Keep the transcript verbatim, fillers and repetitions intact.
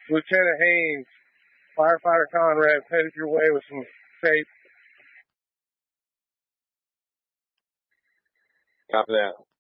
Lieutenant Haynes, firefighter Conrad, headed your way with some tape. Copy that.